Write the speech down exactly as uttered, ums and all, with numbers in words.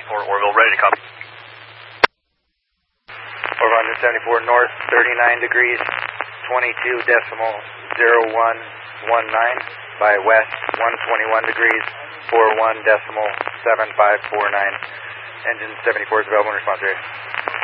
seventy-four, Orville, ready to copy. Orville one seventy-four north, thirty-nine degrees, twenty-two decimal zero one one nine by west, one twenty-one degrees, forty-one decimal seven five four nine. Engine seventy-four is available in response area.